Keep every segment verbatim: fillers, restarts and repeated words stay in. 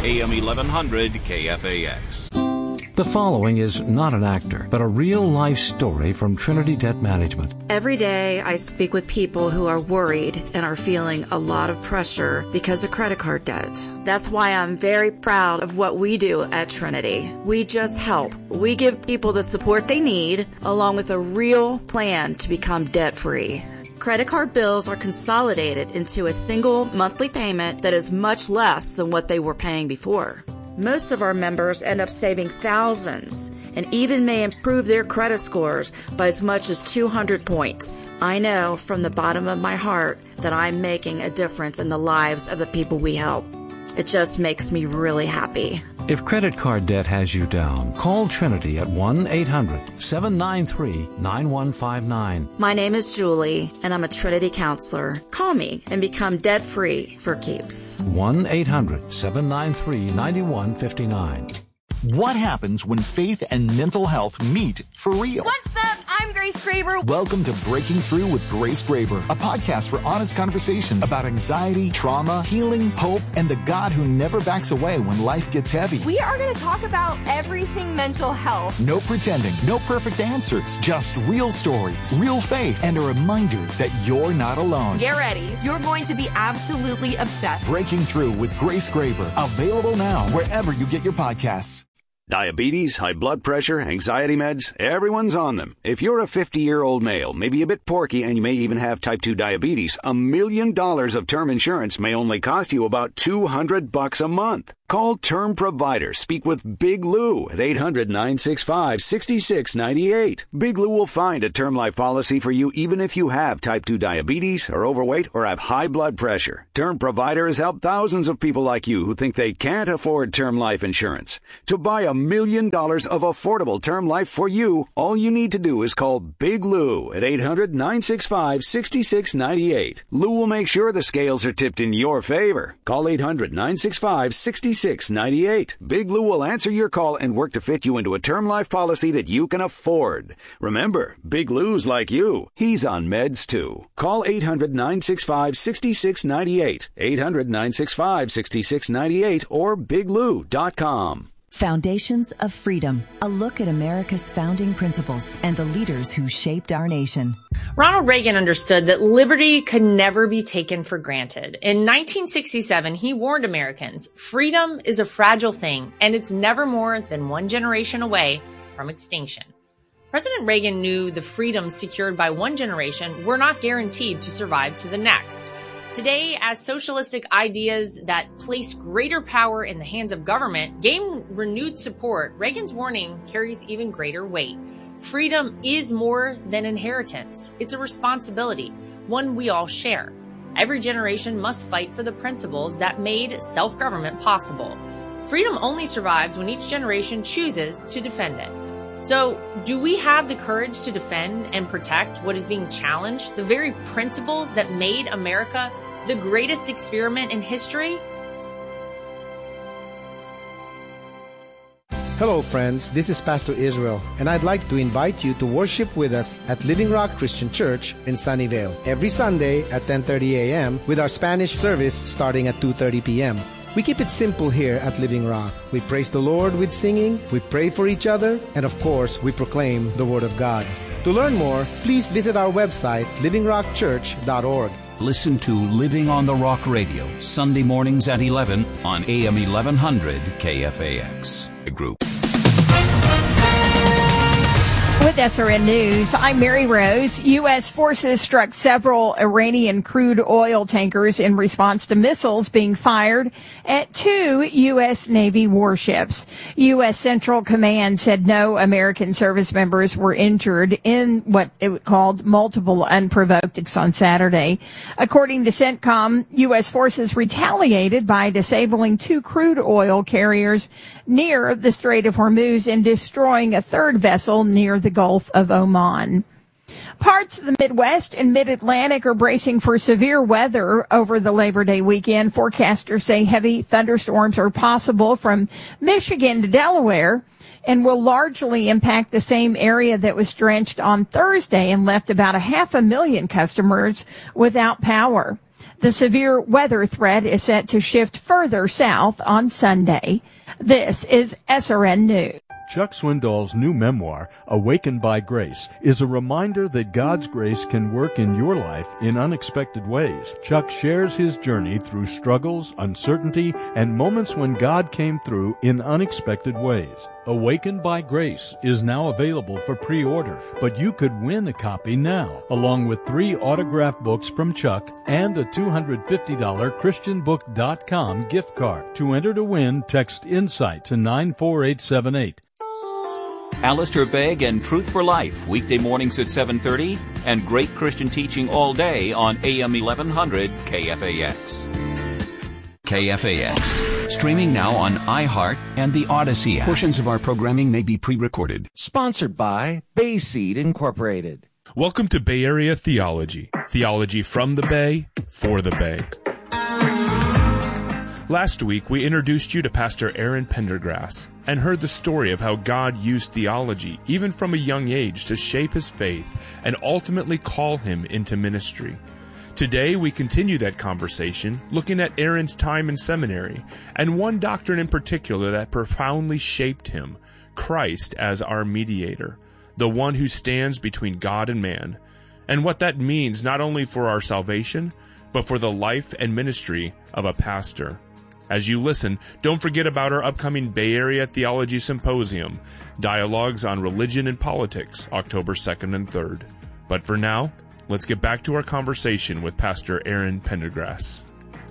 A M eleven hundred K F A X. The following is not an actor, but a real-life story from Trinity Debt Management. Every day I speak with people who are worried and are feeling a lot of pressure because of credit card debt. That's why I'm very proud of what we do at Trinity. We just help. We give people the support they need, along with a real plan to become debt-free. Credit card bills are consolidated into a single monthly payment that is much less than what they were paying before. Most of our members end up saving thousands and even may improve their credit scores by as much as two hundred points. I know from the bottom of my heart that I'm making a difference in the lives of the people we help. It just makes me really happy. If credit card debt has you down, call Trinity at one eight hundred seven nine three nine one five nine. My name is Julie, and I'm a Trinity counselor. Call me and become debt-free for keeps. one eight hundred seven nine three nine one five nine. What happens when faith and mental health meet for real? What's up? I'm Grace Graber. Welcome to Breaking Through with Grace Graber, a podcast for honest conversations about anxiety, trauma, healing, hope, and the God who never backs away when life gets heavy. We are going to talk about everything mental health. No pretending, no perfect answers, just real stories, real faith, and a reminder that you're not alone. Get ready. You're going to be absolutely obsessed. Breaking Through with Grace Graber, available now wherever you get your podcasts. Diabetes, high blood pressure, anxiety meds, everyone's on them. If you're a fifty-year-old male, maybe a bit porky, and you may even have type two diabetes, a million dollars of term insurance may only cost you about two hundred bucks a month. Call Term Provider. Speak with Big Lou at eight hundred nine six five six six nine eight. Big Lou will find a term life policy for you even if you have type two diabetes, are overweight, or have high blood pressure. Term Provider has helped thousands of people like you who think they can't afford term life insurance. To buy a million dollars of affordable term life for you, all you need to do is call Big Lou at eight hundred nine six five six six nine eight. Lou will make sure the scales are tipped in your favor. Call eight hundred nine six five six six nine eight. Big Lou will answer your call and work to fit you into a term life policy that you can afford. Remember, Big Lou's like you. He's on meds too. Call eight hundred nine six five six six nine eight, eight hundred nine six five six six nine eight, or big lou dot com. Foundations of Freedom, a look at America's founding principles and the leaders who shaped our nation. Ronald Reagan understood that liberty could never be taken for granted. In nineteen sixty-seven, he warned Americans, freedom is a fragile thing, and it's never more than one generation away from extinction. President Reagan knew the freedoms secured by one generation were not guaranteed to survive to the next. Today, as socialistic ideas that place greater power in the hands of government gain renewed support, Reagan's warning carries even greater weight. Freedom is more than inheritance. It's a responsibility, one we all share. Every generation must fight for the principles that made self-government possible. Freedom only survives when each generation chooses to defend it. So, do we have the courage to defend and protect what is being challenged, the very principles that made America the greatest experiment in history? Hello friends, this is Pastor Israel, and I'd like to invite you to worship with us at Living Rock Christian Church in Sunnyvale every Sunday at ten thirty a.m. with our Spanish service starting at two thirty p.m. We keep it simple here at Living Rock. We praise the Lord with singing, we pray for each other, and of course, we proclaim the Word of God. To learn more, please visit our website, living rock church dot org. Listen to Living on the Rock Radio, Sunday mornings at eleven on A M eleven hundred K F A X. A group. With S R N News, I'm Mary Rose. U S forces struck several Iranian crude oil tankers in response to missiles being fired at two U S Navy warships. U S Central Command said no American service members were injured in what it called multiple unprovoked attacks on Saturday. According to CENTCOM, U S forces retaliated by disabling two crude oil carriers near the Strait of Hormuz and destroying a third vessel near the Gulf of Oman. Parts of the Midwest and Mid-Atlantic are bracing for severe weather over the Labor Day weekend. Forecasters say heavy thunderstorms are possible from Michigan to Delaware and will largely impact the same area that was drenched on Thursday and left about a half a million customers without power. The severe weather threat is set to shift further south on Sunday. This is S R N News. Chuck Swindoll's new memoir, Awakened by Grace, is a reminder that God's grace can work in your life in unexpected ways. Chuck shares his journey through struggles, uncertainty, and moments when God came through in unexpected ways. Awakened by Grace is now available for pre-order, but you could win a copy now, along with three autographed books from Chuck and a two hundred fifty dollars Christian book dot com gift card. To enter to win, text INSIGHT to nine four eight seven eight. Alistair Begg and Truth for Life, weekday mornings at seven thirty, and great Christian teaching all day on A M eleven hundred K F A X. K F A X, streaming now on iHeart and the Odyssey app. Portions of our programming may be pre-recorded. Sponsored by Bayseed Incorporated. Welcome to Bay Area Theology. Theology from the Bay, for the Bay. Last week, we introduced you to Pastor Aaron Pendergrass and heard the story of how God used theology, even from a young age, to shape his faith and ultimately call him into ministry. Today, we continue that conversation, looking at Aaron's time in seminary and one doctrine in particular that profoundly shaped him, Christ as our mediator, the one who stands between God and man, and what that means not only for our salvation, but for the life and ministry of a pastor. As you listen, don't forget about our upcoming Bay Area Theology Symposium, Dialogues on Religion and Politics, October second and third. But for now, let's get back to our conversation with Pastor Aaron Pendergrass.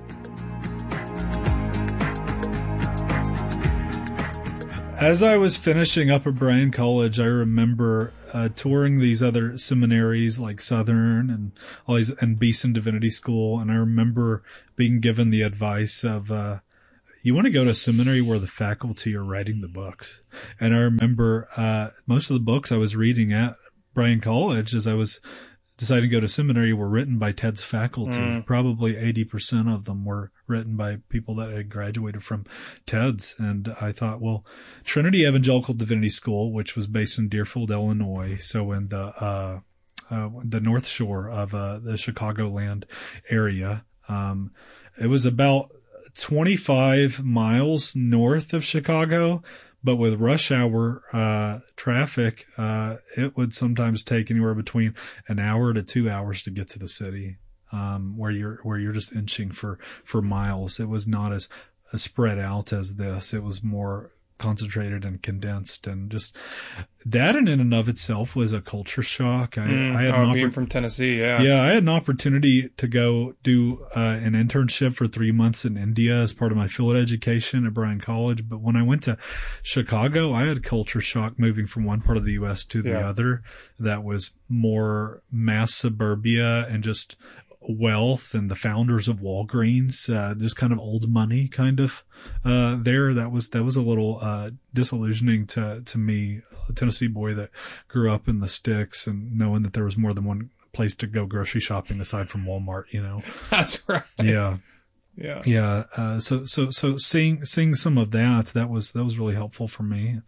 As I was finishing up at Bryan College, I remember uh, touring these other seminaries like Southern and all these, and Beeson Divinity School, and I remember being given the advice of, uh, you want to go to a seminary where the faculty are writing the books. And I remember uh, most of the books I was reading at Bryan College as I was deciding to go to seminary were written by Ted's faculty. Mm. Probably eighty percent of them were written by people that had graduated from Ted's. And I thought, well, Trinity Evangelical Divinity School, which was based in Deerfield, Illinois, so in the uh, uh the North Shore of uh, the Chicagoland area, um, it was about twenty-five miles north of Chicago. But with rush hour uh traffic, uh it would sometimes take anywhere between an hour to two hours to get to the city, um where you're where you're just inching for for miles. It was not as, as spread out as this. It was more concentrated and condensed, and just that in and of itself was a culture shock. I, mm, I had oh, an being oppor- from Tennessee, yeah, yeah, I had an opportunity to go do uh, an internship for three months in India as part of my field education at Bryan College. But when I went to Chicago, I had culture shock moving from one part of the U S to the yeah. other. That was more mass suburbia and just wealth, and the founders of Walgreens, uh, just kind of old money kind of, uh, there. That was, that was a little, uh, disillusioning to, to me, a Tennessee boy that grew up in the sticks and knowing that there was more than one place to go grocery shopping aside from Walmart, you know? That's right. Yeah. Yeah. Yeah. Uh, so, so, so seeing, seeing some of that, that was, that was really helpful for me.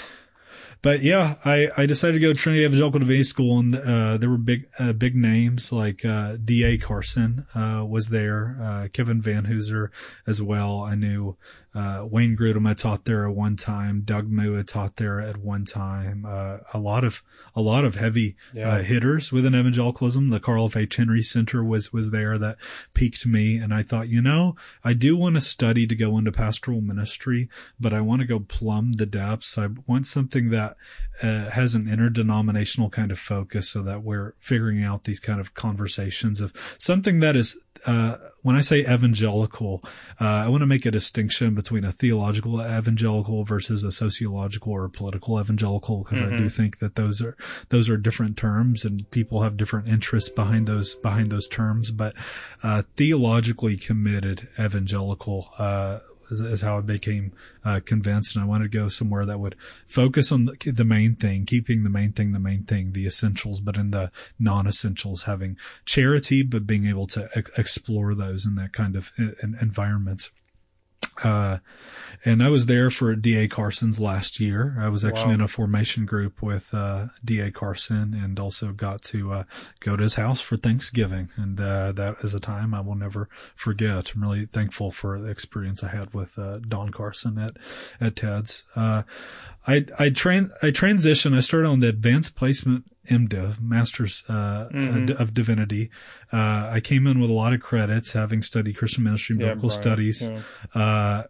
But yeah, I, I decided to go to Trinity Evangelical Divinity School, and uh, there were big uh, big names like uh, D A Carson uh, was there, uh, Kevin Van Hooser as well. I knew uh, Wayne Grudem had taught there at one time. Doug Moo had taught there at one time. Uh, a lot of a lot of heavy yeah. uh, hitters within evangelicalism. The Carl F. H. Henry Center was was there that piqued me, and I thought, you know, I do want to study to go into pastoral ministry, but I want to go plumb the depths. I want something that Uh, has an interdenominational kind of focus, so that we're figuring out these kind of conversations of something that is, uh, when I say evangelical, uh, I want to make a distinction between a theological evangelical versus a sociological or a political evangelical, because mm-hmm. I do think that those are, those are different terms, and people have different interests behind those, behind those terms. But, uh, theologically committed evangelical, uh, Is, is how I became uh, convinced, and I wanted to go somewhere that would focus on the, the main thing, keeping the main thing the main thing, the essentials, but in the non-essentials, having charity, but being able to ex- explore those in that kind of in, environment. Uh, and I was there for D A Carson's last year. I was actually Wow. in a formation group with, uh, D A Carson, and also got to, uh, go to his house for Thanksgiving. And, uh, that is a time I will never forget. I'm really thankful for the experience I had with, uh, Don Carson at, at TEDS. Uh, I, I train, I transitioned, I started on the advanced placement MDiv, Master's, uh, Mhm. of Divinity. Uh, I came in with a lot of credits, having studied Christian ministry and Yeah, biblical Brian. studies. Yeah. Uh,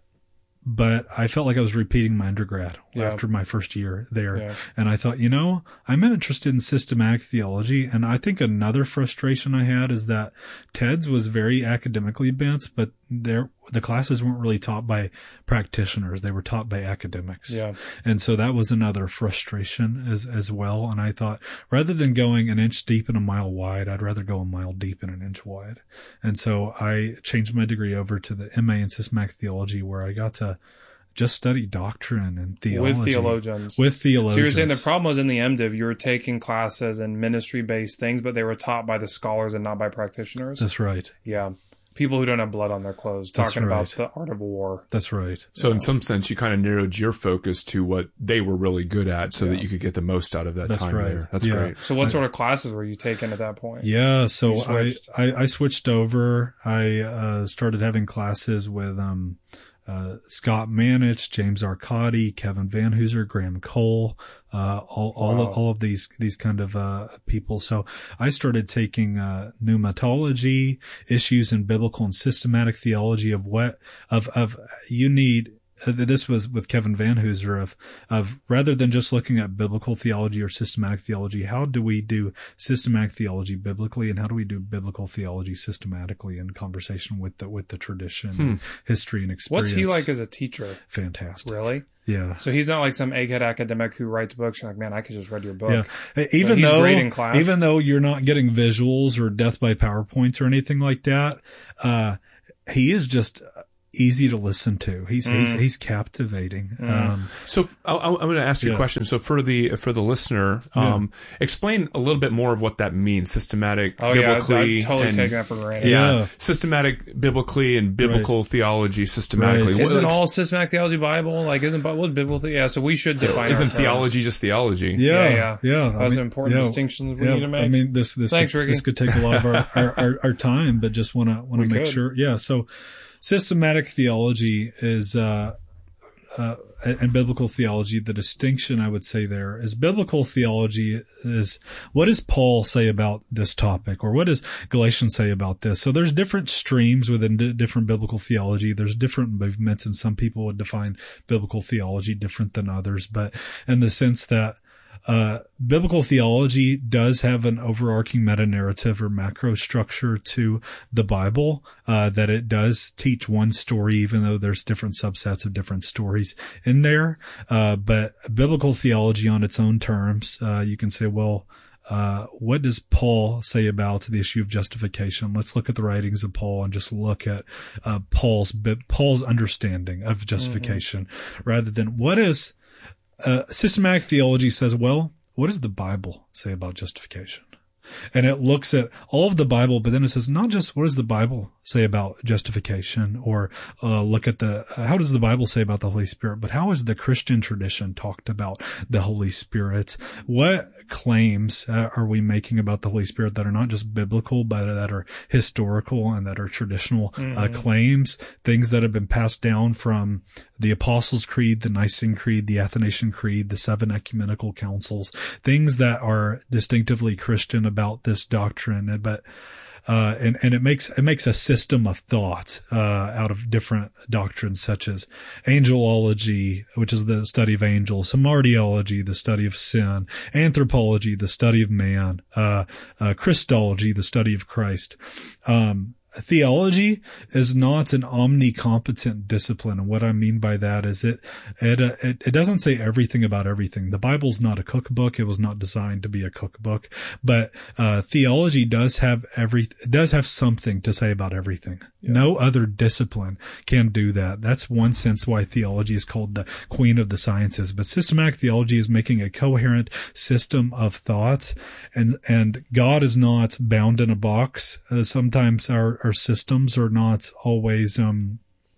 but I felt like I was repeating my undergrad Yeah. after my first year there. Yeah. And I thought, you know, I'm interested in systematic theology. And I think another frustration I had is that TEDS was very academically bent, but there, the classes weren't really taught by practitioners. They were taught by academics. Yeah. And so that was another frustration as, as well. And I thought, rather than going an inch deep and a mile wide, I'd rather go a mile deep and an inch wide. And so I changed my degree over to the M A in systematic theology, where I got to just study doctrine and theology. With theologians. With theologians. So you're saying the problem was in the MDiv, you were taking classes and ministry-based things, but they were taught by the scholars and not by practitioners? That's right. Yeah. People who don't have blood on their clothes, That's talking about right. the art of war. That's right. So in some sense, you kind of narrowed your focus to what they were really good at so Yeah. that you could get the most out of that That's time right. there. That's Yeah. great. So what I- sort of classes were you taking at that point? Yeah, so You I, switched. I, I switched over. I uh, started having classes with um, uh, Scott Manich, James Arcadi, Kevin Van Hooser, Graham Cole, uh, all all, Wow. of, all of these these kind of uh, people. So I started taking uh, pneumatology, issues in biblical and systematic theology of what of of you need. Uh, This was with Kevin Van Hooser of, of rather than just looking at biblical theology or systematic theology, how do we do systematic theology biblically, and how do we do biblical theology systematically in conversation with the, with the tradition, Hmm. and history and experience? What's he like as a teacher? Fantastic. Really? Yeah. So he's not like some egghead academic who writes books. You're like, man, I could just read your book. Yeah. But Even he's though, great in class. even though you're not getting visuals or death by PowerPoints or anything like that, uh, he is just easy to listen to. He's, Mm. he's, he's captivating. Mm. Um, So f- I, am going to ask you Yeah. a question. So for the for the listener, Yeah. um, explain a little bit more of what that means. Systematic, Oh, yeah, I was- biblically, I've totally and, taken that for granted. Yeah, Yeah. systematic, biblically, and biblical theology systematically. Right. What- Isn't ex- all systematic theology Bible? Like, isn't Bible biblical? The- yeah, so we should define Isn't our terms. theology just theology? Yeah, Yeah, yeah. yeah. I Those mean, are important yeah, distinctions we yeah, need to make. I mean, this this Thanks, could, Ricky. this could take a lot of our our, our, our time, but just want to want We to make could. sure. Yeah. So, systematic theology is uh, uh, and biblical theology. The distinction I would say there is biblical theology is what does Paul say about this topic, or what does Galatians say about this? So there's different streams within d- different biblical theology. There's different movements, and some people would define biblical theology different than others, but in the sense that Uh, biblical theology does have an overarching meta-narrative or macro structure to the Bible, uh, that it does teach one story, even though there's different subsets of different stories in there. Uh, but biblical theology on its own terms, uh, you can say, well, uh, what does Paul say about the issue of justification? Let's look at the writings of Paul and just look at, uh, Paul's, Paul's understanding of justification, mm-hmm. rather than what is, Uh, systematic theology says, well, what does the Bible say about justification? And it looks at all of the Bible, but then it says not just what does the Bible say about justification, or uh, look at the uh, how does the Bible say about the Holy Spirit, but how has the Christian tradition talked about the Holy Spirit? What claims uh, are we making about the Holy Spirit that are not just biblical, but that are historical and that are traditional mm-hmm. uh, claims, things that have been passed down from the Apostles' Creed, the Nicene Creed, the Athanasian Creed, the seven ecumenical councils, things that are distinctively Christian about this doctrine, but uh, and and it makes it makes a system of thought uh, out of different doctrines, such as angelology, which is the study of angels, hamartiology, the study of sin, anthropology, the study of man, uh, uh, Christology, the study of Christ. Um, Theology is not an omnicompetent discipline, and what I mean by that is it it, uh, it it doesn't say everything about everything. The Bible's not a cookbook; it was not designed to be a cookbook. But uh, theology does have every it does have something to say about everything. Yeah. No other discipline can do that. That's one sense why theology is called the queen of the sciences. But systematic theology is making a coherent system of thought, and and God is not bound in a box. Uh, sometimes our our systems are not always um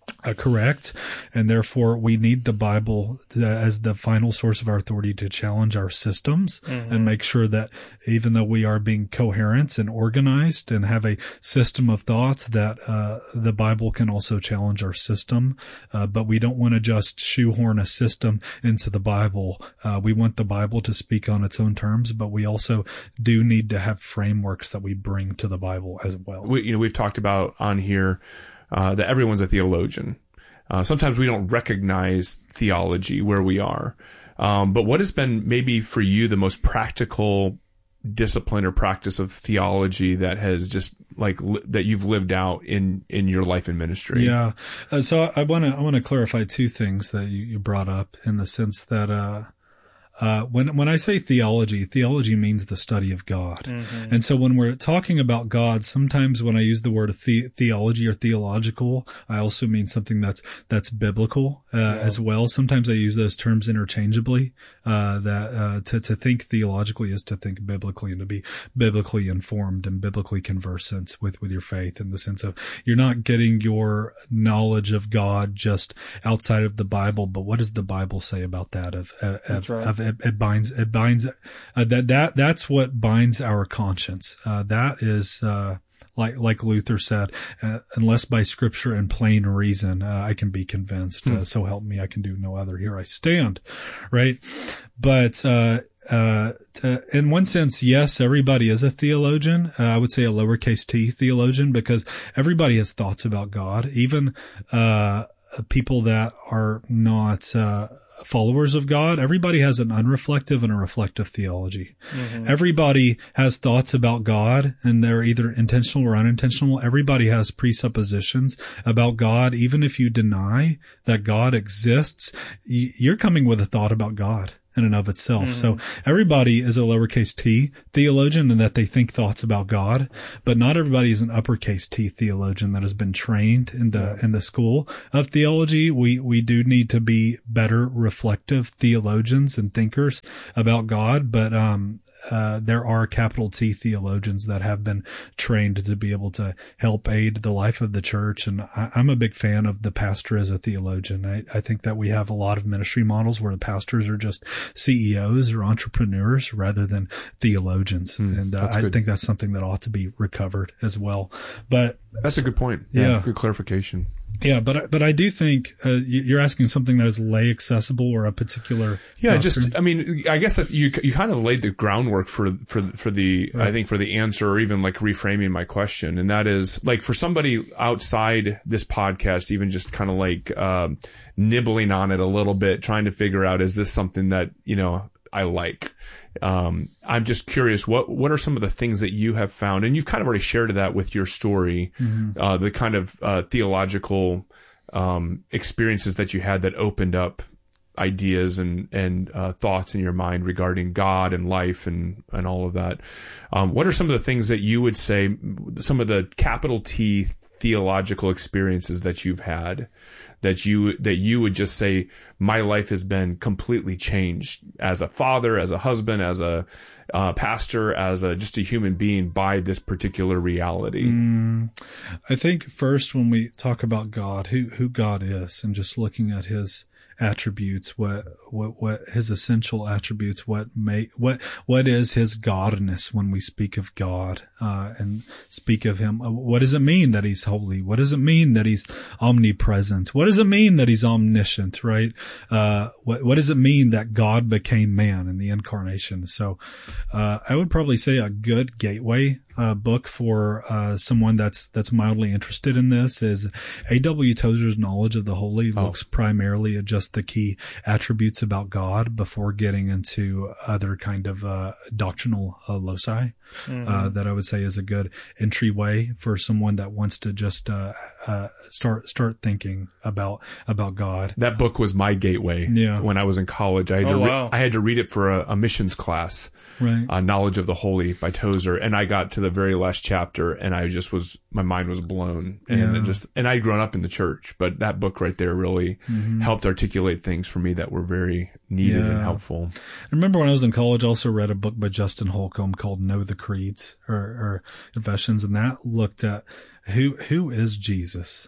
Uh, correct. And therefore we need the Bible to, as the final source of our authority to challenge our systems mm-hmm. and make sure that even though we are being coherent and organized and have a system of thoughts, that uh, the Bible can also challenge our system. Uh, but we don't want to just shoehorn a system into the Bible. Uh, we want the Bible to speak on its own terms, but we also do need to have frameworks that we bring to the Bible as well. We, you know, we've talked about on here Uh, that everyone's a theologian. Uh, sometimes we don't recognize theology where we are. Um, but what has been maybe for you the most practical discipline or practice of theology that has just like li- that you've lived out in in your life and ministry? Yeah. Uh, so I want to I want to clarify two things that you, you brought up, in the sense that uh Uh, when, when I say theology, theology means the study of God. Mm-hmm. And so when we're talking about God, sometimes when I use the word the- theology or theological, I also mean something that's, that's biblical, uh, yeah. as well. Sometimes I use those terms interchangeably, uh, that, uh, to, to think theologically is to think biblically and to be biblically informed and biblically conversant with, with your faith, in the sense of you're not getting your knowledge of God just outside of the Bible, but what does the Bible say about that? Of, of, that's right. of It, it binds, it binds, uh, that, that, that's what binds our conscience. Uh, that is, uh, like, like Luther said, uh, unless by scripture and plain reason, uh, I can be convinced, hmm. uh, so help me, I can do no other. Here I stand. Right. But, uh, uh, to, in one sense, yes, everybody is a theologian. Uh, I would say a lowercase t theologian, because everybody has thoughts about God, even, uh, people that are not, uh, followers of God. Everybody has an unreflective and a reflective theology. Mm-hmm. Everybody has thoughts about God, and they're either intentional or unintentional. Everybody has presuppositions about God. Even if you deny that God exists, you're coming with a thought about God in and of itself. Mm-hmm. So everybody is a lowercase t theologian in that they think thoughts about God, but not everybody is an uppercase T theologian that has been trained in the, in the school of theology. We, we do need to be better reflective theologians and thinkers about God, but, um, uh, there are capital T theologians that have been trained to be able to help aid the life of the church. And I, I'm a big fan of the pastor as a theologian. I, I think that we have a lot of ministry models where the pastors are just C E Os or entrepreneurs rather than theologians. Mm, and uh, I think that's something that ought to be recovered as well. But that's a good point. Yeah. yeah. Good clarification. Yeah, but but I do think uh, you're asking something that is lay accessible or a particular. Yeah, doctrine. just I mean, I guess that you you kind of laid the groundwork for for for the right. I think for the answer, or even like reframing my question, and that is like for somebody outside this podcast, even just kind of like um, nibbling on it a little bit, trying to figure out, is this something that you know I like. Um, I'm just curious, what, what are some of the things that you have found? And you've kind of already shared that with your story, mm-hmm. uh, the kind of, uh, theological, um, experiences that you had that opened up ideas and, and, uh, thoughts in your mind regarding God and life and, and all of that. Um, what are some of the things that you would say, some of the capital T theological experiences that you've had? That you, that you would just say, my life has been completely changed as a father, as a husband, as a uh, pastor, as a, just a human being by this particular reality? Mm, I think first when we talk about God, who, who God is, and just looking at his attributes, what, what, what his essential attributes, what may, what, what is his godness when we speak of God, uh, and speak of him? What does it mean that he's holy? What does it mean that he's omnipresent? What does it mean that he's omniscient, right? Uh, what, what does it mean that God became man in the incarnation? So, uh, I would probably say a good gateway uh, book for uh, someone that's that's mildly interested in this is A W Tozer's Knowledge of the Holy. Oh. Looks primarily at just the key attributes about God before getting into other kind of uh, doctrinal uh, loci. Mm-hmm. Uh, that I would say is a good entryway for someone that wants to just uh, uh, start start thinking about about God. That book was my gateway. Yeah. When I was in college, I had oh, to re- wow. I had to read it for a, a missions class. Right. Uh, Knowledge of the Holy by Tozer, and I got to the very last chapter, and I just was my mind was blown, and yeah. it just and I'd grown up in the church, but that book right there really mm-hmm. helped articulate things for me that were very needed yeah. and helpful. I remember when I was in college, I also read a book by Justin Holcomb called Know the Creeds or, or Confessions, and that looked at who who is Jesus.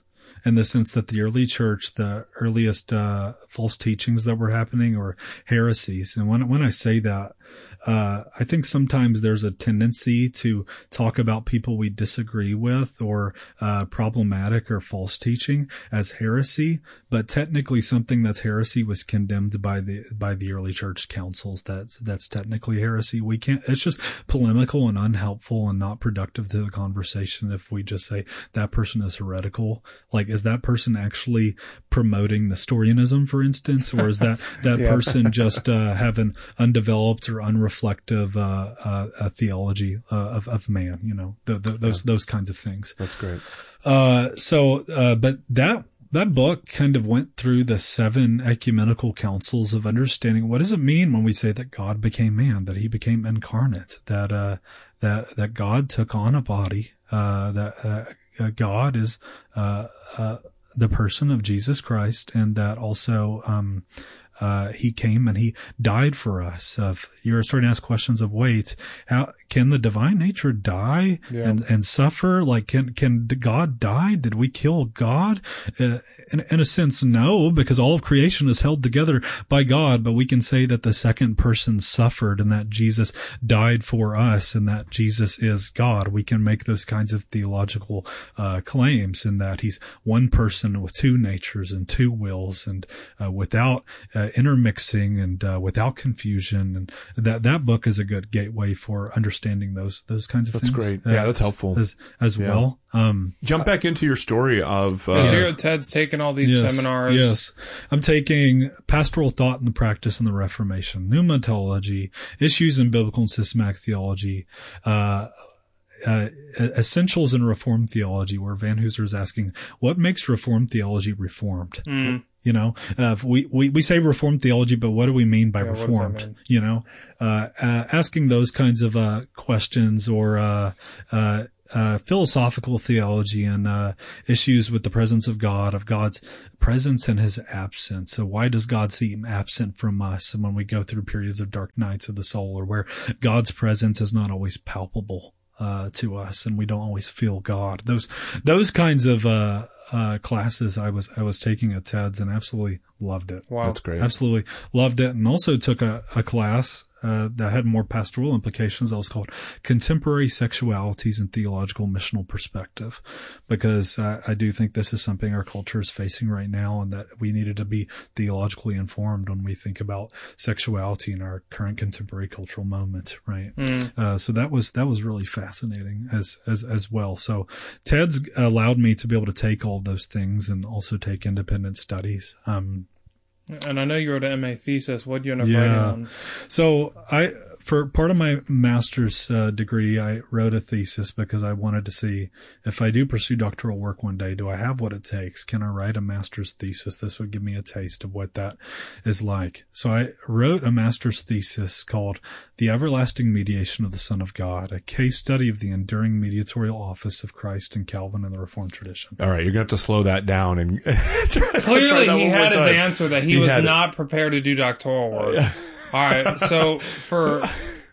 in the sense that the early church, the earliest uh, false teachings that were happening or heresies. And when when I say that, uh, I think sometimes there's a tendency to talk about people we disagree with or uh, problematic or false teaching as heresy, but technically something that's heresy was condemned by the by the early church councils. That's that's technically heresy. We can't. It's just polemical and unhelpful and not productive to the conversation if we just say that person is heretical. Like, is that person actually promoting Nestorianism, for instance, or is that that yeah. person just uh, having undeveloped or unreflective uh, uh, uh, theology uh, of of man? You know, the, the, those yeah. those kinds of things. That's great. Uh, so, uh, but that. That book kind of went through the seven ecumenical councils of understanding what does it mean when we say that God became man, that he became incarnate, that, uh, that, that God took on a body, uh, that, uh, God is, uh, uh, the person of Jesus Christ, and that also, um, uh, he came and he died for us. Uh, you're starting to ask questions of, wait, how can the divine nature die yeah. and, and suffer? Like, can, can God die? Did we kill God? Uh, in, in a sense, no, because all of creation is held together by God, but we can say that the second person suffered and that Jesus died for us and that Jesus is God. We can make those kinds of theological, uh, claims, in that he's one person with two natures and two wills, and, uh, without, uh, intermixing and, uh, without confusion. And that, that book is a good gateway for understanding those, those kinds of that's things. That's great. Yeah, that's helpful. As, as yeah. well. Um, jump back into your story of, uh, Zero Ted's taking all these yes, seminars. Yes. I'm taking Pastoral Thought and the Practice in the Reformation, Pneumatology, Issues in Biblical and Systematic Theology, uh, Uh, Essentials in Reformed Theology, where Van Hooser is asking, what makes Reformed theology reformed? Mm. You know, uh, we, we, we say Reformed theology, but what do we mean by yeah, Reformed? Mean? You know, uh, uh, asking those kinds of, uh, questions, or, uh, uh, uh, philosophical theology and, uh, issues with the presence of God, of God's presence and his absence. So why does God seem absent from us? And when we go through periods of dark nights of the soul, or where God's presence is not always palpable uh, to us, and we don't always feel God. Those, those kinds of, uh, uh, classes I was, I was taking at TEDS and absolutely loved it. Wow. That's great. Absolutely loved it. And also took a, a class, uh, that had more pastoral implications. That was called Contemporary Sexualities and Theological Missional Perspective, because uh, I do think this is something our culture is facing right now, and that we needed to be theologically informed when we think about sexuality in our current contemporary cultural moment, right? Mm. Uh, so that was, that was really fascinating as, as, as well. So TEDS allowed me to be able to take all of those things and also take independent studies. Um, And I know you wrote an M A thesis. What do you end up yeah. writing on? So I, for part of my master's uh, degree, I wrote a thesis because I wanted to see if I do pursue doctoral work one day, do I have what it takes? Can I write a master's thesis? This would give me a taste of what that is like. So I wrote a master's thesis called The Everlasting Mediation of the Son of God, a case study of the enduring mediatorial office of Christ and Calvin in the Reformed tradition. All right, you're going to have to slow that down. And Clearly he had his time. answer that he, he was not it. prepared to do doctoral work. Uh, All right, so for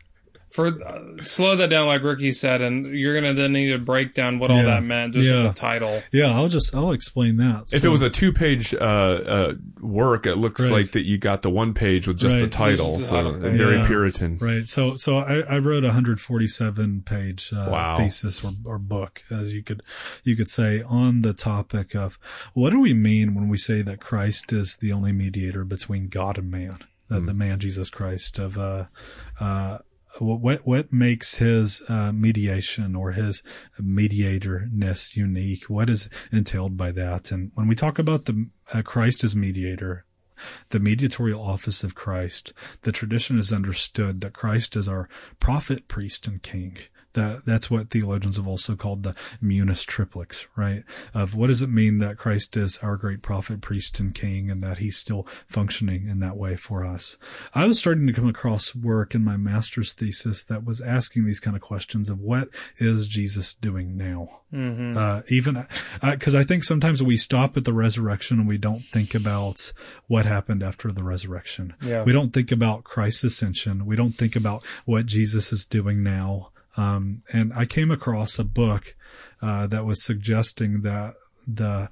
for uh, slow that down, like Ricky said, and you're gonna then need to break down what yeah, all that meant, just yeah. in the title. Yeah, I'll just I'll explain that. If so, it was a two page uh, uh, work, it looks right. like that you got the one page with just right. the title, just so the very yeah. Puritan. Right. So so I, I wrote a one hundred forty-seven page uh, wow. thesis or, or book, as you could you could say, on the topic of what do we mean when we say that Christ is the only mediator between God and man. Uh, the man Jesus Christ, of uh uh what what makes his uh mediation or his mediatorness unique? What is entailed by that? And when we talk about the uh, Christ as mediator, the mediatorial office of Christ, the tradition is understood that Christ is our prophet, priest, and king. That, that's what theologians have also called the munus triplex, right? Of what does it mean that Christ is our great prophet, priest, and king, and that he's still functioning in that way for us. I was starting to come across work in my master's thesis that was asking these kind of questions of what is Jesus doing now? Mm-hmm. Uh, even, uh, cause I think sometimes we stop at the resurrection and we don't think about what happened after the resurrection. Yeah. We don't think about Christ's ascension. We don't think about what Jesus is doing now. Um, and I came across a book, uh, that was suggesting that the,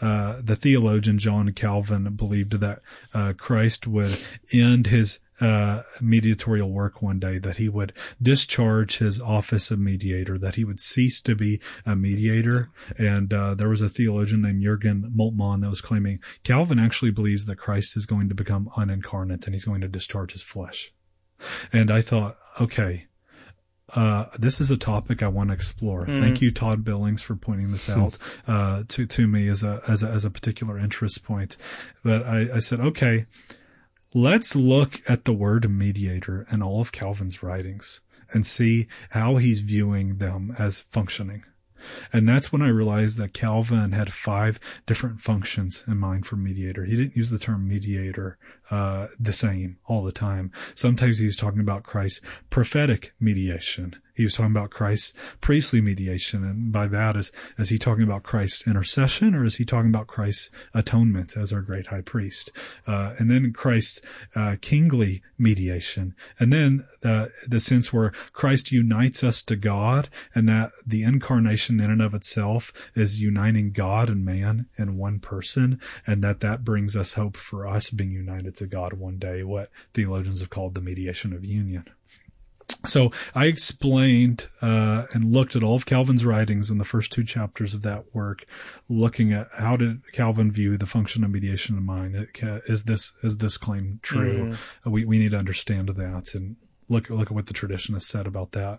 uh, the theologian John Calvin believed that uh, Christ would end his uh, mediatorial work one day, that he would discharge his office of mediator, that he would cease to be a mediator. And uh, there was a theologian named Jürgen Moltmann that was claiming Calvin actually believes that Christ is going to become unincarnate and he's going to discharge his flesh. And I thought, okay, uh, this is a topic I want to explore. Mm. Thank you, Todd Billings, for pointing this out, uh, to, to me as a, as a, as a particular interest point. But I, I said, okay, let's look at the word mediator in all of Calvin's writings and see how he's viewing them as functioning. And that's when I realized that Calvin had five different functions in mind for mediator. He didn't use the term mediator uh the same all the time. Sometimes he was talking about Christ's prophetic mediation. He was talking about Christ's priestly mediation. And by that, is, is he talking about Christ's intercession, or is he talking about Christ's atonement as our great high priest? Uh, and then Christ's uh, kingly mediation. And then uh, the sense where Christ unites us to God, and that the incarnation in and of itself is uniting God and man in one person, and that that brings us hope for us being united to God one day, what theologians have called the mediation of union. So I explained uh, and looked at all of Calvin's writings in the first two chapters of that work, looking at how did Calvin view the function of mediation in mind. Is this is this claim true? Mm. We we need to understand that and look look at what the tradition has said about that.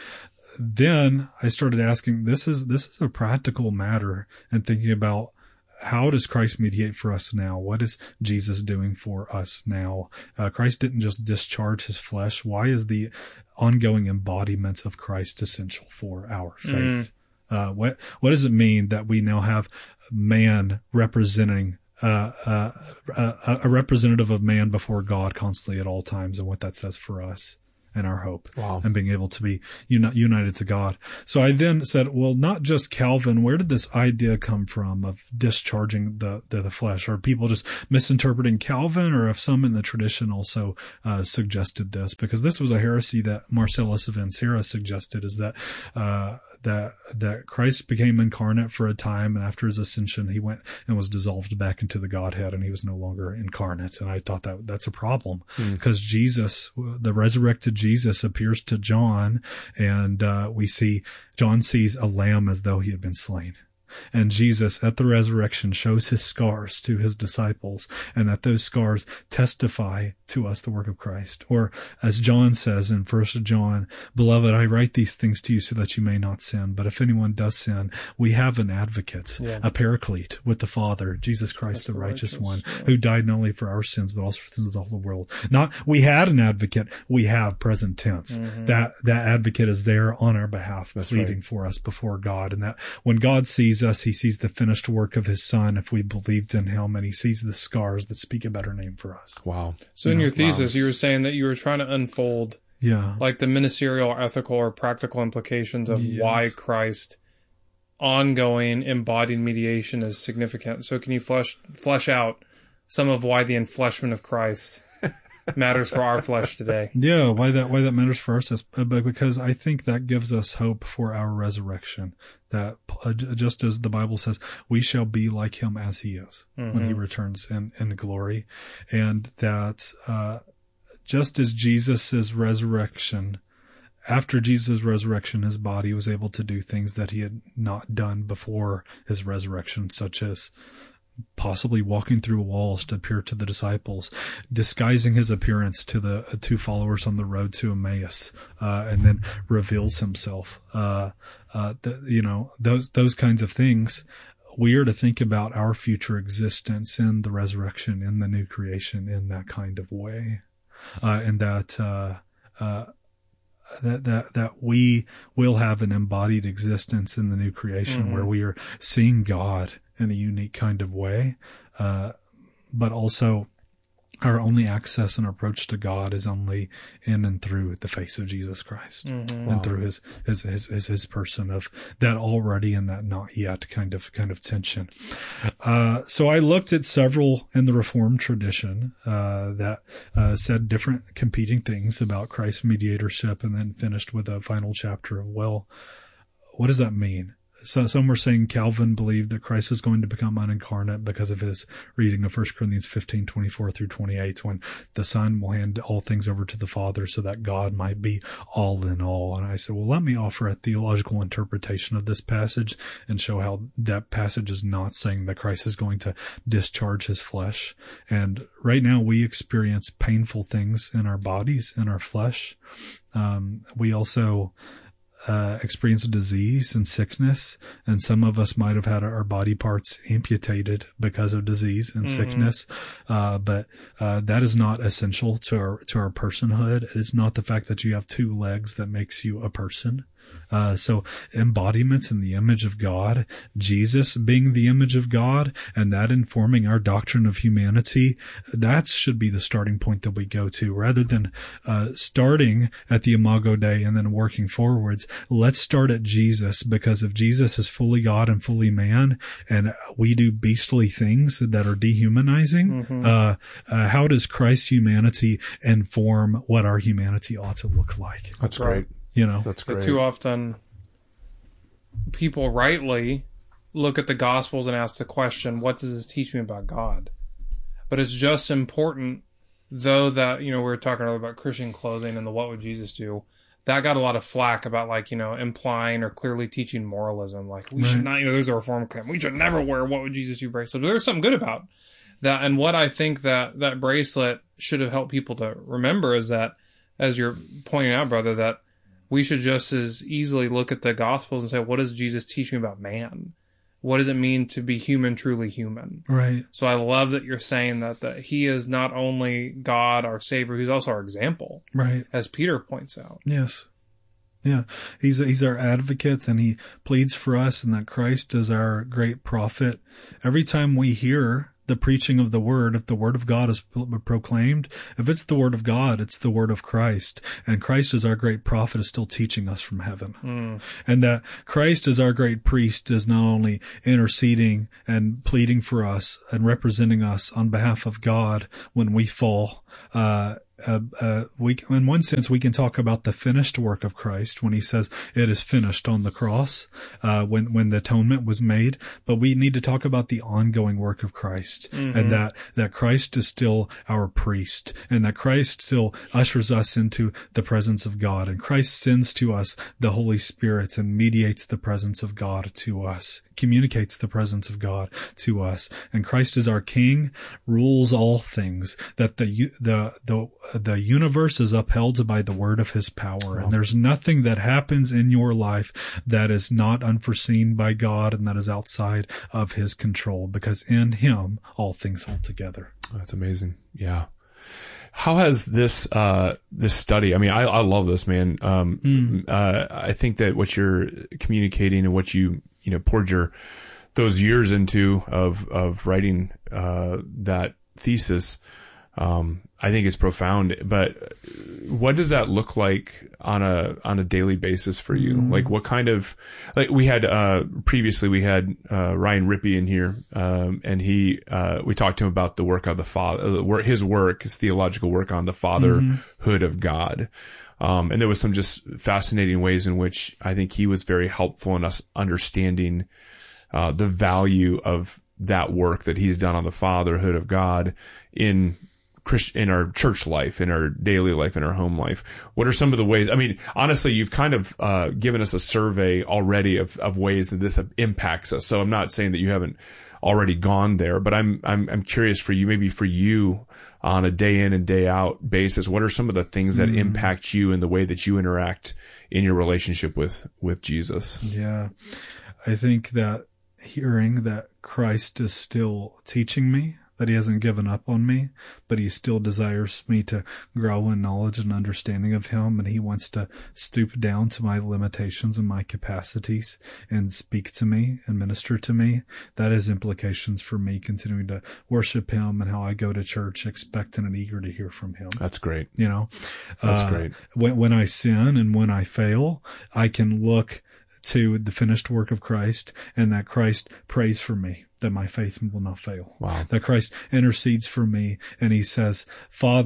Then I started asking, this is this is a practical matter, and thinking about, how does Christ mediate for us now? What is Jesus doing for us now? Uh, Christ didn't just discharge his flesh. Why is the ongoing embodiment of Christ essential for our faith? Mm. Uh, what what does it mean that we now have man representing uh, uh, uh, a representative of man before God constantly at all times, and what that says for us and our hope, wow, and being able to be uni- united to God. So I then said, well, not just Calvin, where did this idea come from of discharging the, the, the flesh? Are people just misinterpreting Calvin, or if some in the tradition also uh, suggested this? Because this was a heresy that Marcellus of Ancira suggested, is that, uh, that, that Christ became incarnate for a time, and after his ascension, he went and was dissolved back into the Godhead, and he was no longer incarnate. And I thought that that's a problem, because mm. Jesus, the resurrected Jesus, Jesus appears to John, and uh, we see John sees a lamb as though he had been slain. And Jesus at the resurrection shows his scars to his disciples, and that those scars testify to us the work of Christ. Or as John says in First John, beloved, I write these things to you so that you may not sin. But if anyone does sin, we have an advocate, yeah. a paraclete with the Father, Jesus Christ, the, the righteous, righteous one, yeah. who died not only for our sins, but also for the sins of all the world. Not we had an advocate, we have present tense. Mm-hmm. That, that advocate is there on our behalf, That's pleading right. for us before God. And that when God sees us, he sees the finished work of his son if we believed in him, and he sees the scars that speak a better name for us. Wow. So you in know, your thesis, wow. you were saying that you were trying to unfold yeah. like the ministerial, ethical, or practical implications of yes. why Christ ongoing embodied mediation is significant. So can you flesh flesh out some of why the enfleshment of Christ matters for our flesh today? Yeah, why that why that matters for us is because I think that gives us hope for our resurrection. That uh, just as the Bible says, we shall be like him as he is mm-hmm. when he returns in, in glory. And that uh, just as Jesus' resurrection, after Jesus' resurrection, his body was able to do things that he had not done before his resurrection, such as possibly walking through walls to appear to the disciples, disguising his appearance to the uh, two followers on the road to Emmaus, uh, and then reveals himself. Uh, uh, the, you know, those, those kinds of things. We are to think about our future existence in the resurrection, in the new creation, in that kind of way. Uh, and that, uh, uh, that, that, that we will have an embodied existence in the new creation mm-hmm. where we are seeing God in a unique kind of way, uh, but also our only access and approach to God is only in and through the face of Jesus Christ, mm-hmm. and wow. through his, his his his his person of that already and that not yet kind of kind of tension. Uh, so I looked at several in the Reformed tradition uh, that uh, said different competing things about Christ's mediatorship, and then finished with a final chapter of, well, what does that mean? so some were saying Calvin believed that Christ was going to become unincarnate because of his reading of First Corinthians fifteen, twenty-four through twenty-eight, when the Son will hand all things over to the Father so that God might be all in all. And I said, well, let me offer a theological interpretation of this passage and show how that passage is not saying that Christ is going to discharge his flesh. And right now we experience painful things in our bodies, in our flesh. Um, we also Uh, experience disease and sickness, and some of us might have had our body parts amputated because of disease and mm-hmm. sickness. Uh, but uh, that is not essential to our to our personhood. It is not the fact that you have two legs that makes you a person. Uh, so embodiments in the image of God, Jesus being the image of God, and that informing our doctrine of humanity, that should be the starting point that we go to, rather than uh, starting at the Imago Dei and then working forwards. Let's start at Jesus, because if Jesus is fully God and fully man, and we do beastly things that are dehumanizing, mm-hmm. uh, uh, how does Christ's humanity inform what our humanity ought to look like? That's great. You know, that's great. But too often people rightly look at the Gospels and ask the question, what does this teach me about God? But it's just important, though, that, you know, we were talking earlier about Christian clothing and the what would Jesus do. That got a lot of flack about, like, you know, implying or clearly teaching moralism. Like, we right. should not, you know, there's a reform camp. We should never wear what would Jesus do bracelet. But there's something good about that. And what I think that that bracelet should have helped people to remember is that, as you're pointing out, brother, that we should just as easily look at the Gospels and say, what does Jesus teach me about man? What does it mean to be human, truly human? Right. So I love that you're saying that, that he is not only God, our Savior, he's also our example. Right. As Peter points out. Yes. Yeah. He's, he's our advocate, and he pleads for us, and that Christ is our great prophet. Every time we hear the preaching of the word, if the word of God is proclaimed, if it's the word of God, it's the word of Christ. And Christ as our great prophet is still teaching us from heaven. Mm. And that Christ as our great priest is not only interceding and pleading for us and representing us on behalf of God when we fall, uh, Uh, uh, we, in one sense, we can talk about the finished work of Christ when he says it is finished on the cross, uh, when, when the atonement was made. But we need to talk about the ongoing work of Christ, mm-hmm. and that, that Christ is still our priest, and that Christ still ushers us into the presence of God, and Christ sends to us the Holy Spirit and mediates the presence of God to us, communicates the presence of God to us. And Christ is our King, rules all things, that the, the, the, the universe is upheld by the word of his power. Wow. And there's nothing that happens in your life that is not unforeseen by God and that is outside of his control, because in him all things hold together. That's amazing. Yeah. How has this, uh, this study, I mean, I, I love this, man. Um, mm. uh, I think that what you're communicating and what you, you know, poured your, those years into of, of writing, uh, that thesis, um, I think it's profound. But what does that look like on a, on a daily basis for you? Mm. Like what kind of, like we had, uh, previously we had, uh, Ryan Rippey in here, um, and he, uh, we talked to him about the work of the father, uh, his work, his theological work on the fatherhood mm-hmm. of God. Um, and there was some just fascinating ways in which I think he was very helpful in us understanding, uh, the value of that work that he's done on the fatherhood of God in, in our church life, in our daily life, in our home life. What are some of the ways? I mean, honestly, you've kind of uh, given us a survey already of, of ways that this impacts us. So I'm not saying that you haven't already gone there, but I'm I'm I'm curious for you, maybe for you on a day in and day out basis. What are some of the things that mm. impact you in the way that you interact in your relationship with with Jesus? Yeah, I think that hearing that Christ is still teaching me, that he hasn't given up on me, but he still desires me to grow in knowledge and understanding of him, and he wants to stoop down to my limitations and my capacities and speak to me and minister to me. That has implications for me continuing to worship him and how I go to church expectant and eager to hear from him. That's great. You know, that's uh, great. When, when I sin and when I fail, I can look to the finished work of Christ, and that Christ prays for me, that my faith will not fail. Wow. That Christ intercedes for me, and he says, Father,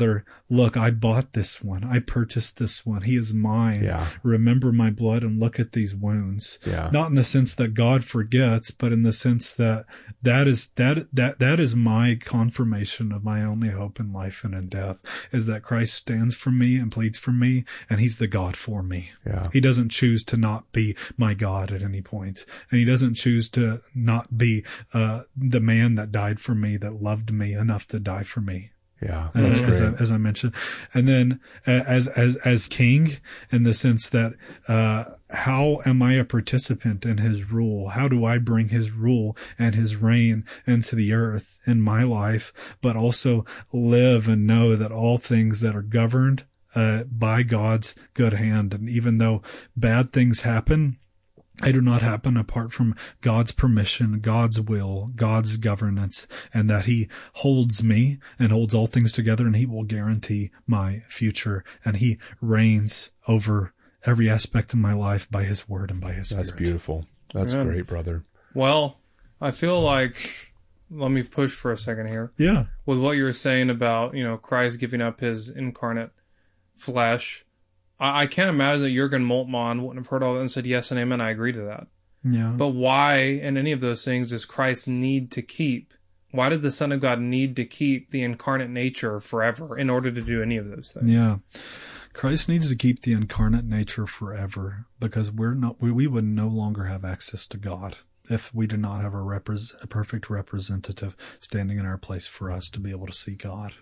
look, I bought this one. I purchased this one. He is mine. Yeah. Remember my blood and look at these wounds. Yeah. Not in the sense that God forgets, but in the sense that that is, that, that, that is my confirmation of my only hope in life and in death, is that Christ stands for me and pleads for me, and he's the God for me. Yeah. He doesn't choose to not be my God at any point, and he doesn't choose to not be, uh, the man that died for me, that loved me enough to die for me. Yeah, as, that's as, great. I, as I mentioned, and then uh, as as as king, in the sense that uh, how am I a participant in his rule? How do I bring his rule and his reign into the earth in my life, but also live and know that all things that are governed uh, by God's good hand, and even though bad things happen, they do not happen apart from God's permission, God's will, God's governance, and that he holds me and holds all things together, and he will guarantee my future, and he reigns over every aspect of my life by his word and by his spirit. That's beautiful. That's Amen. Great, brother. Well, I feel like, let me push for a second here. Yeah. With what you were saying about, you know, Christ giving up his incarnate flesh, I can't imagine that Jürgen Moltmann wouldn't have heard all that and said yes and amen. I agree to that. Yeah. But why, in any of those things, does Christ need to keep? Why does the Son of God need to keep the incarnate nature forever in order to do any of those things? Yeah. Christ needs to keep the incarnate nature forever, because we're not, we, we would no longer have access to God if we do not have a, repres, a perfect representative standing in our place for us to be able to see God.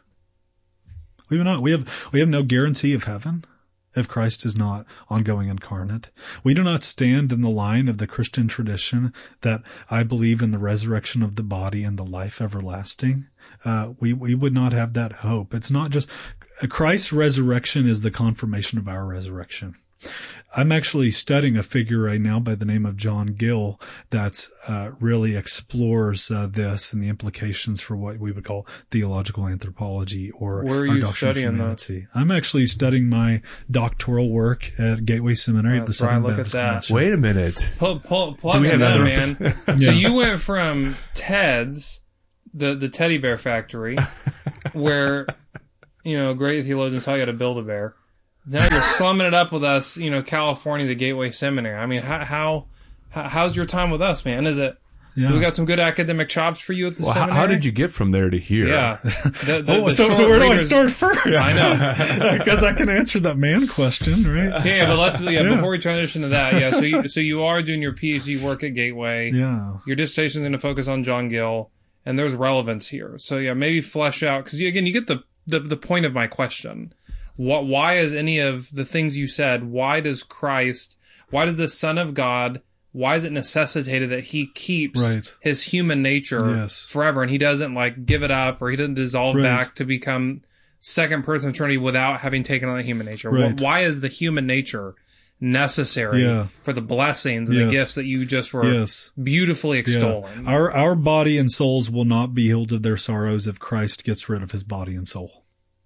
We would not, we have, we have no guarantee of heaven if Christ is not ongoing incarnate. We do not stand in the line of the Christian tradition that I believe in the resurrection of the body and the life everlasting. Uh, we, we would not have that hope. It's not just, Christ's resurrection is the confirmation of our resurrection. I'm actually studying a figure right now by the name of John Gill that's uh, really explores uh, this and the implications for what we would call theological anthropology, or Where are our you doctrine of studying humanity. That? I'm actually studying my doctoral work at Gateway Seminary Oh, at the that's right. Southern Look at Baptist that. Convention. Wait a minute. Pull, pull, Do plug we it in, have man. another- So Yeah. you went from Ted's, the, the teddy bear factory, where, you know, great theologians tell you how to build a bear. Now you're slumming it up with us, you know, California, the Gateway Seminary. I mean, how, how, how's your time with us, man? Is it, Yeah. do we got some good academic chops for you at the Well, how, seminary? how did you get from there to here? Yeah. The, the, Oh, the so, short so where do I readers- start first? I know. Because I can answer that man question, right? Yeah, but let's, yeah, Yeah. before we transition to that, yeah, so you, so you are doing your PhD work at Gateway. Yeah. Your dissertation is going to focus on John Gill, and there's relevance here. So yeah, maybe flesh out, because again, you get the, the, the point of my question. What, why is any of the things you said, why does Christ, why does the Son of God, why is it necessitated that he keeps Right. his human nature Yes. forever, and he doesn't like give it up, or he doesn't dissolve Right. back to become second person Trinity without having taken on the human nature? Right. Wh- Why is the human nature necessary Yeah. for the blessings and Yes. the gifts that you just were Yes. beautifully extolling? Yeah. Our our body and souls will not be healed of their sorrows if Christ gets rid of his body and soul.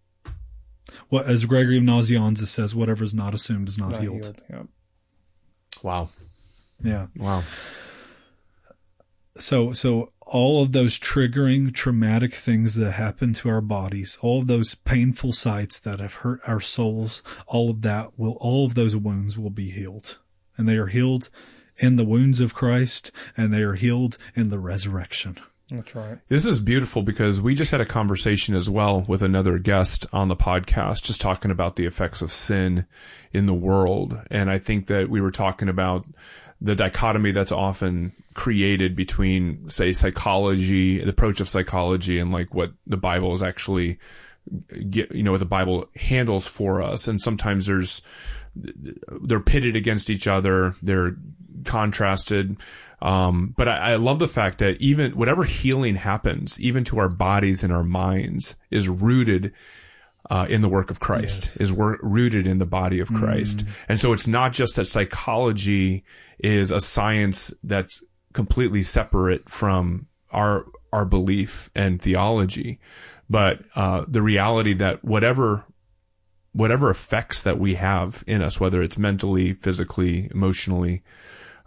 What, as Gregory of Nazianzus says, whatever is not assumed is not, Not healed. healed, yeah. Wow. Yeah. Wow. So, so all of those triggering traumatic things that happen to our bodies, all of those painful sights that have hurt our souls, all of that will, all of those wounds will be healed. And they are healed in the wounds of Christ, and they are healed in the resurrection. That's right. This is beautiful because we just had a conversation as well with another guest on the podcast, just talking about the effects of sin in the world. And I think that we were talking about the dichotomy that's often created between, say, psychology, the approach of psychology, and like what the Bible is actually, get, you know, what the Bible handles for us. And sometimes there's, they're pitted against each other. They're contrasted. Um, but I, I love the fact that even whatever healing happens, even to our bodies and our minds, is rooted uh, in the work of Christ, Yes. is wor- rooted in the body of Christ. Mm. And so it's not just that psychology is a science that's completely separate from our our belief and theology, but uh, the reality that whatever whatever effects that we have in us, whether it's mentally, physically, emotionally,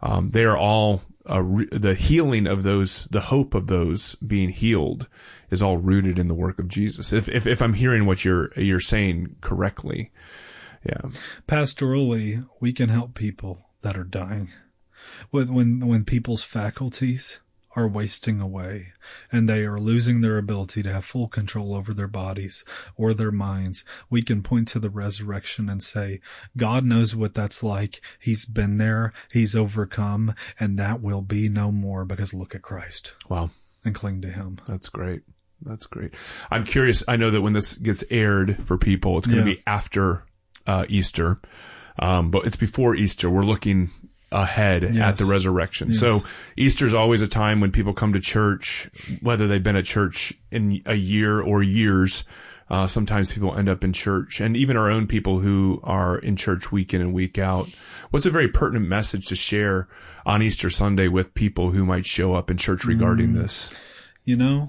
um, they are all uh, re- the healing of those, the hope of those being healed is all rooted in the work of Jesus. If if, if I'm hearing what you're you're saying correctly, yeah. Pastorally, we can help people that are dying. When when when people's faculties are wasting away and they are losing their ability to have full control over their bodies or their minds, we can point to the resurrection and say, God knows what that's like. He's been there. He's overcome, and that will be no more, because look at Christ. Wow. And cling to him. That's great. That's great. I'm curious. I know that when this gets aired for people, it's going to Yeah. be after uh, Easter, um, but it's before Easter. We're looking ahead Yes. at the resurrection. Yes. So Easter's always a time when people come to church, whether they've been at church in a year or years. Uh, sometimes people end up in church, and even our own people who are in church week in and week out. What's a very pertinent message to share on Easter Sunday with people who might show up in church regarding Mm. this? You know,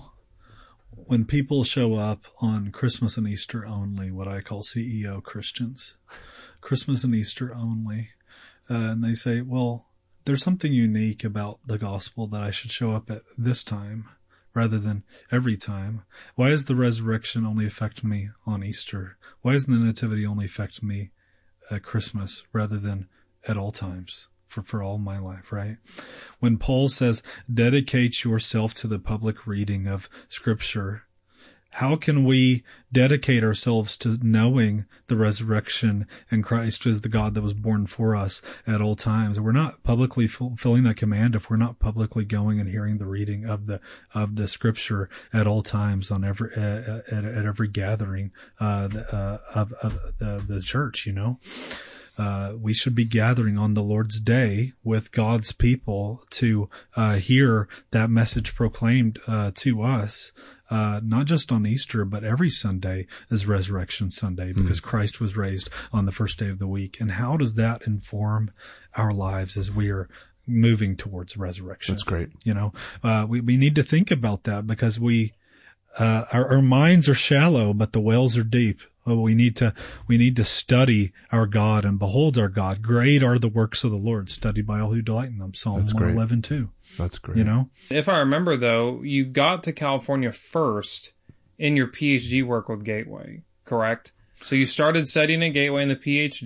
when people show up on Christmas and Easter only, what I call C E O Christians, Christmas and Easter only, uh, and they say, well, there's something unique about the gospel that I should show up at this time rather than every time. Why does the resurrection only affect me on Easter? Why does the nativity only affect me at Christmas rather than at all times? For, for all my life, right? When Paul says, dedicate yourself to the public reading of Scripture, how can we dedicate ourselves to knowing the resurrection and Christ is the God that was born for us at all times? We're not publicly fulfilling that command if we're not publicly going and hearing the reading of the of the Scripture at all times on every uh, at, at every gathering uh, uh, of, of uh, the church. You know. Uh, we should be gathering on the Lord's Day with God's people to uh, hear that message proclaimed uh, to us, uh, not just on Easter, but every Sunday is Resurrection Sunday, because mm. Christ was raised on the first day of the week. And how does that inform our lives as we are moving towards resurrection? That's great. You know, uh, we, we need to think about that, because we uh, our, our minds are shallow, but the wells are deep. Well, we need to, we need to study our God and behold our God. Great are the works of the Lord, studied by all who delight in them. Psalm one eleven two. That's great. You know? If I remember though, you got to California first in your PhD work with Gateway, correct? So you started studying at Gateway in the PhD.